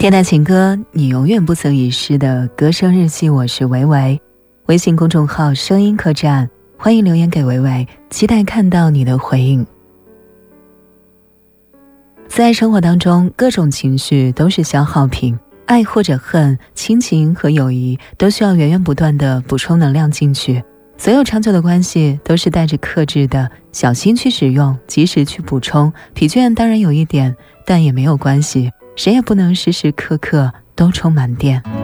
天籁情歌，你永远不曾遗失的歌声日记，我是维维。微信公众号声音客栈，欢迎留言给维维，期待看到你的回应。在生活当中，各种情绪都是消耗品，爱或者恨，亲情和友谊都需要源源不断的补充能量进去。所有长久的关系都是带着克制的，小心去使用，及时去补充。疲倦当然有一点，但也没有关系，谁也不能时时刻刻都充满电。